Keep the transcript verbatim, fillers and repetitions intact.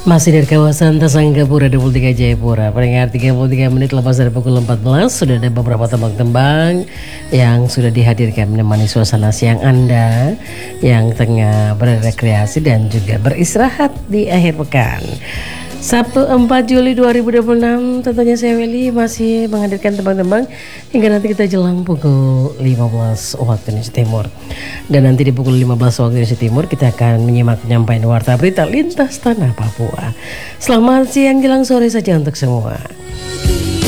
Masih dari kawasan Tasanggapura dua puluh tiga Jayapura. Pendengar tiga puluh tiga menit lepas dari pukul empat belas. Sudah ada beberapa tembang-tembang yang sudah dihadirkan menemani suasana siang Anda yang tengah berrekreasi dan juga beristirahat di akhir pekan. Sabtu empat Juli dua ribu dua puluh enam, tentunya saya Welly masih menghadirkan tembang-tembang hingga nanti kita jelang pukul lima belas waktu Indonesia Timur. Dan nanti di pukul lima belas waktu Indonesia Timur kita akan menyimak penyampaian warta berita lintas tanah Papua. Selamat siang jelang sore saja untuk semua.